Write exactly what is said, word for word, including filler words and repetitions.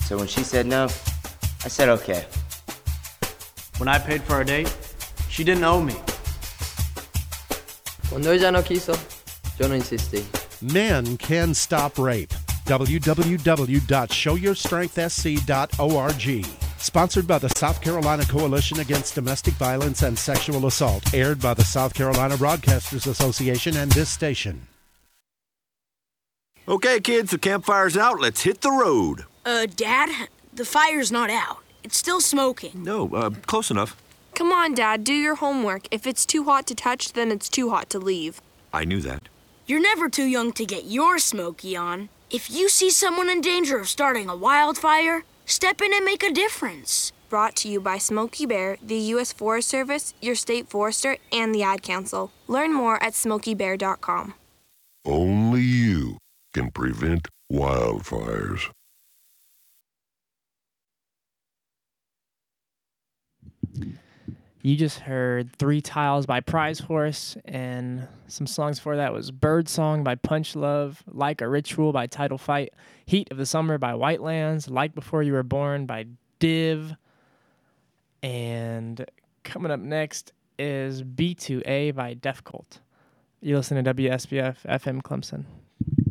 So when she said no, I said okay. When I paid for our date, she didn't owe me. Cuando ella no quiso, yo no insistí. Men can stop rape. w w w dot show your strength s c dot org. Sponsored by the South Carolina Coalition Against Domestic Violence and Sexual Assault. Aired by the South Carolina Broadcasters Association and this station. Okay, kids, the campfire's out. Let's hit the road. Uh, Dad, the fire's not out. It's still smoking. No, uh, close enough. Come on, Dad, do your homework. If it's too hot to touch, then it's too hot to leave. I knew that. You're never too young to get your smoky on. If you see someone in danger of starting a wildfire, step in and make a difference. Brought to you by Smokey Bear, the U S Forest Service, your state forester, and the Ad Council. Learn more at smokey bear dot com. Only you can prevent wildfires. You just heard Three Tiles by Prize Horse, and some songs before that was Bird Song by Punch Love, Like a Ritual by Title Fight, Heat of the Summer by Whitelands, Like Before You Were Born by Div, and coming up next is B two A by Def Cult. You listen to W S B F F M Clemson.